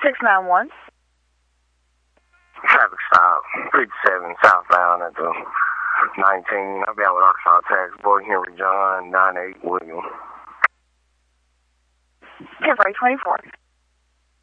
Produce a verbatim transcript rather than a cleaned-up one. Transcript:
six nine one. Traffic stop, fifty-seven southbound at the nineteen. I'll be out with Arkansas Tax Boy Henry John, nine eight William. ten twenty-four.